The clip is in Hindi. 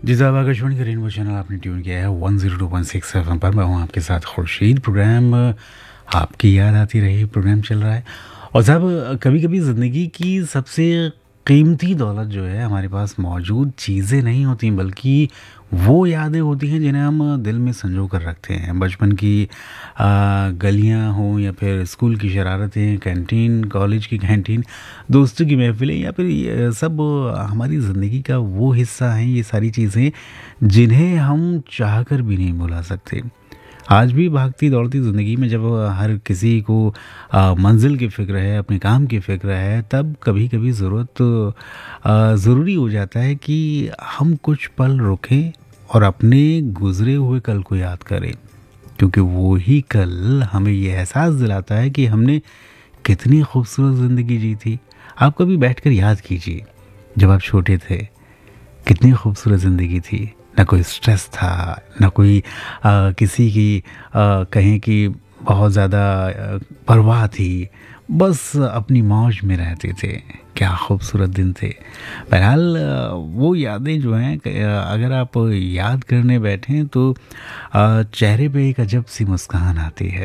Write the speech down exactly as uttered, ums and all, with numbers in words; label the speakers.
Speaker 1: जी साहब, आकाशवाणी का रेनबो चैनल आपने ट्यून किया है one zero two point six F M पर। मैं हूँ आपके साथ खुर्शीद। प्रोग्राम आपकी याद आती रही प्रोग्राम चल रहा है। और साहब, कभी कभी ज़िंदगी की सबसे कीमती दौलत जो है हमारे पास मौजूद चीज़ें नहीं होती, बल्कि वो यादें होती हैं जिन्हें हम दिल में संजो कर रखते हैं। बचपन की आ, गलियां हों या फिर स्कूल की शरारतें, कैंटीन, कॉलेज की कैंटीन, दोस्तों की महफिलें, या फिर ये सब हमारी ज़िंदगी का वो हिस्सा हैं। ये सारी चीज़ें जिन्हें हम चाहकर भी नहीं भुला सकते। आज भी भागती दौड़ती ज़िंदगी में जब हर किसी को आ, मंजिल की फ़िक्र है, अपने काम की फ़िक्र है, तब कभी कभी ज़रूरत ज़रूरी हो जाता है कि हम कुछ पल रुकें और अपने गुज़रे हुए कल को याद करें, क्योंकि वो ही कल हमें ये एहसास दिलाता है कि हमने कितनी खूबसूरत ज़िंदगी जी थी। आप कभी बैठकर याद कीजिए, जब आप छोटे थे कितनी खूबसूरत ज़िंदगी थी। ना कोई स्ट्रेस था, ना कोई आ, किसी की आ, कहें कि बहुत ज़्यादा आ, परवाह थी। बस अपनी मौज में रहते थे। क्या खूबसूरत दिन थे। बहरहाल, आ, वो यादें जो हैं, क- आ, अगर आप याद करने बैठें तो आ, चेहरे पे एक अजब सी मुस्कान आती है।